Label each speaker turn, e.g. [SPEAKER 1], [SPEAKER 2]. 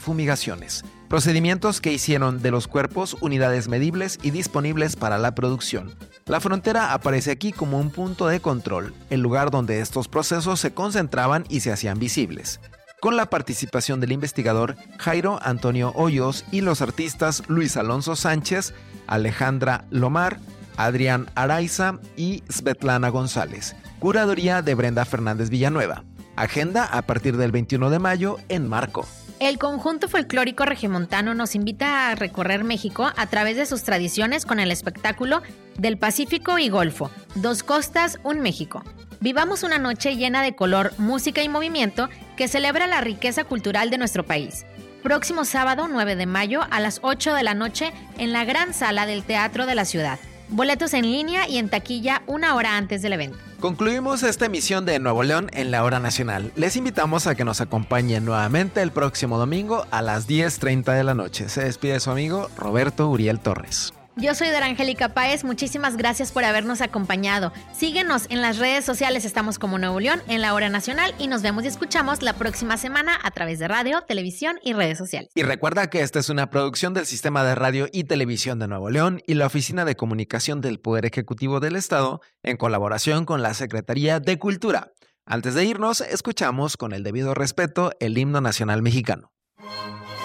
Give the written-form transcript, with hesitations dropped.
[SPEAKER 1] fumigaciones, procedimientos que hicieron de los cuerpos unidades medibles y disponibles para la producción. La frontera aparece aquí como un punto de control, el lugar donde estos procesos se concentraban y se hacían visibles, con la participación del investigador Jairo Antonio Hoyos y los artistas Luis Alonso Sánchez, Alejandra Lomar, Adrián Araiza y Svetlana González. Curaduría de Brenda Fernández Villanueva. Agenda a partir del 21 de mayo en Marco.
[SPEAKER 2] El conjunto folclórico regiomontano nos invita a recorrer México a través de sus tradiciones con el espectáculo del Pacífico y Golfo, Dos Costas, un México. Vivamos una noche llena de color, música y movimiento que celebra la riqueza cultural de nuestro país. Próximo sábado 9 de mayo a las 8 de la noche en la gran sala del Teatro de la Ciudad. Boletos en línea y en taquilla una hora antes del evento.
[SPEAKER 1] Concluimos esta emisión de Nuevo León en la Hora Nacional. Les invitamos a que nos acompañen nuevamente el próximo domingo a las 10:30 de la noche. Se despide su amigo Roberto Uriel Torres.
[SPEAKER 2] Yo soy Darangélica Páez, muchísimas gracias por habernos acompañado. Síguenos en las redes sociales, estamos como Nuevo León en la Hora Nacional y nos vemos y escuchamos la próxima semana a través de radio, televisión y redes sociales.
[SPEAKER 1] Y recuerda que esta es una producción del Sistema de Radio y Televisión de Nuevo León y la Oficina de Comunicación del Poder Ejecutivo del Estado en colaboración con la Secretaría de Cultura. Antes de irnos, escuchamos con el debido respeto el himno nacional mexicano.